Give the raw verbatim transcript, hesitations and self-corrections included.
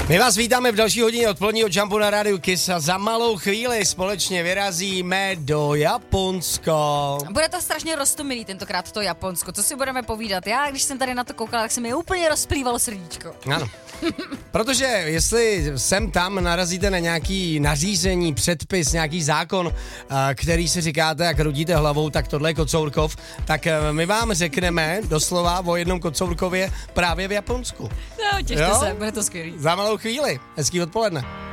My vás vítáme v další hodině odpoledního Jumpu na rádiu Kiss a za malou chvíli společně vyrazíme do Japonska. Bude to strašně roztomilý tentokrát to Japonsko, co si budeme povídat. Já, když jsem tady na to koukala, tak se mi úplně rozplývalo srdíčko. Ano. Protože jestli sem tam narazíte na nějaký nařízení, předpis, nějaký zákon, který si říkáte, jak rudíte hlavou, tak tohle je Kocourkov, tak my vám řekneme doslova o jednom Kocourkově právě v Japonsku. No, těšte jo? se, bude to skvělý. Za malou chvíli. Hezký odpoledne.